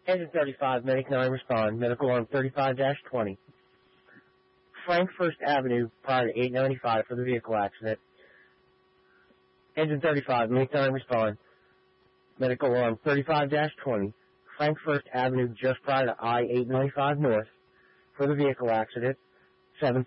Engine 35, Medic 9, respond. Medical arm 35-20. Frank First Avenue, prior to 895 for the vehicle accident. Engine 35, Medic 9, respond. Medical alarm 35-20. Frank First Avenue, just prior to I-895 North for the vehicle accident. 7